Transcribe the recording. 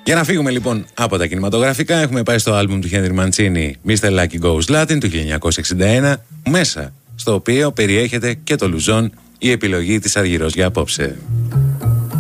Για να φύγουμε λοιπόν από τα κινηματογραφικά, έχουμε πάει στο άλμπουμ του Henry Mancini Mr. Lucky Goes Latin του 1961, μέσα στο οποίο περιέχεται και το Λουζόν, η επιλογή της Αργυρός για απόψε.